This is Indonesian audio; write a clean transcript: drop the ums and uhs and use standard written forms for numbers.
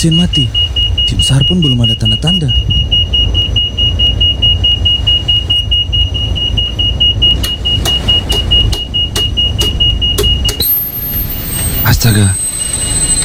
mesin mati. Tim SAR pun belum ada tanda-tanda. Astaga,